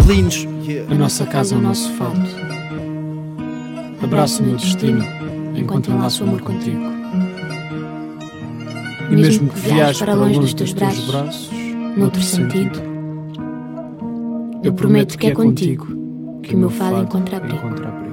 berlindes. A nossa casa é o nosso fado. Abraço o meu destino, enquanto enlaço o amor contigo. E mesmo que viajes para longe dos teus braços, noutro sentido, eu prometo que é contigo que o meu fado encontra abrigo.